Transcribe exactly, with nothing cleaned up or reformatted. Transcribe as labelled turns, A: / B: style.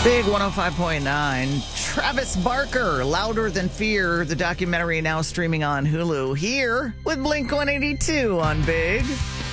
A: Big one oh five point nine. Travis Barker, Louder Than Fear, the documentary now streaming on Hulu. Here with Blink one eighty-two on Big.